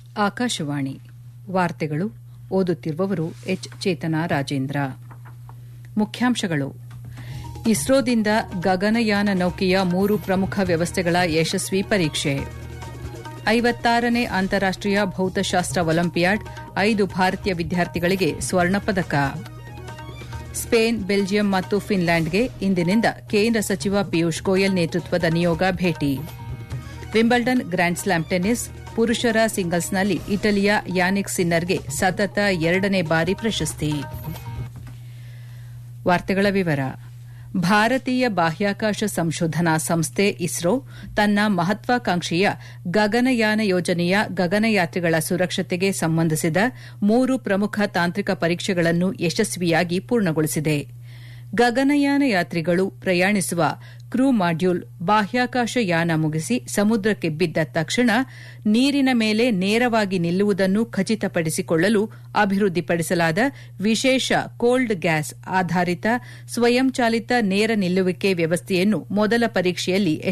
ಆಕಾಶವಾಣಿ ವಾರ್ತೆಗಳು ಓದುತ್ತಿರುವವರು ಎಚ್ ಚೇತನಾ ರಾಜೇಂದ್ರ. ಮುಖ್ಯಾಂಶಗಳು: ಇಸ್ರೋದಿಂದ ಗಗನಯಾನ ನೌಕೆಯ 3 ಪ್ರಮುಖ ವ್ಯವಸ್ಥೆಗಳ ಯಶಸ್ವಿ ಪರೀಕ್ಷೆ. 56ನೇ ಅಂತಾರಾಷ್ಟೀಯ ಭೌತಶಾಸ್ತ್ರ ಒಲಿಂಪಿಯಾಡ್ 5 ಭಾರತೀಯ ವಿದ್ಯಾರ್ಥಿಗಳಿಗೆ ಸ್ವರ್ಣ ಪದಕ. ಸ್ಪೇನ್, ಬೆಲ್ಜಿಯಂ ಮತ್ತು ಫಿನ್ಲ್ಯಾಂಡ್ಗೆ ಇಂದಿನಿಂದ ಕೇಂದ್ರ ಸಚಿವ ಪಿಯೂಷ್ ಗೋಯಲ್ ನೇತೃತ್ವದ ನಿಯೋಗ ಭೇಟಿ. ವಿಂಬಲ್ಡನ್ ಗ್ರ್ಯಾಂಡ್ ಸ್ಲಾಮ್ ಟೆನ್ನಿಸ್ ಪುರುಷರ ಸಿಂಗಲ್ಸ್ನಲ್ಲಿ ಇಟಲಿಯ ಯಾನಿಕ್ ಸಿನ್ನರ್ಗೆ ಸತತ 2ನೇ ಬಾರಿ ಪ್ರಶಸ್ತಿ. ಭಾರತೀಯ ಬಾಹ್ಯಾಕಾಶ ಸಂಶೋಧನಾ ಸಂಸ್ಥೆ ಇಸ್ರೋ ತನ್ನ ಮಹತ್ವಾಕಾಂಕ್ಷೆಯ ಗಗನಯಾನ ಯೋಜನೆಯ ಗಗನಯಾತ್ರಿಗಳ ಸುರಕ್ಷತೆಗೆ ಸಂಬಂಧಿಸಿದ 3 ಪ್ರಮುಖ ತಾಂತ್ರಿಕ ಪರೀಕ್ಷೆಗಳನ್ನು ಯಶಸ್ವಿಯಾಗಿ ಪೂರ್ಣಗೊಳಿಸಿದೆ. ಗಗನಯಾನ ಯಾತ್ರಿಗಳು ಪ್ರಯಾಣಿಸುವ ಕ್ರೂ ಮಾಡ್ಯೂಲ್ ಬಾಹ್ಯಾಕಾಶ ಯಾನ ಮುಗಿಸಿ ಸಮುದ್ರಕ್ಕೆ ಬಿದ್ದ ತಕ್ಷಣ ನೀರಿನ ಮೇಲೆ ನೇರವಾಗಿ ನಿಲ್ಲುವುದನ್ನು ಖಚಿತಪಡಿಸಿಕೊಳ್ಳಲು ಅಭಿವೃದ್ಧಿಪಡಿಸಲಾದ ವಿಶೇಷ ಕೋಲ್ಡ್ ಗ್ಯಾಸ್ ಆಧಾರಿತ ಸ್ವಯಂಚಾಲಿತ ನೇರ ನಿಲ್ಲುವಿಕೆ ವ್ಯವಸ್ಥೆಯನ್ನು ಮೊದಲ ಪರೀಕ್ಷೆಯಲ್ಲಿ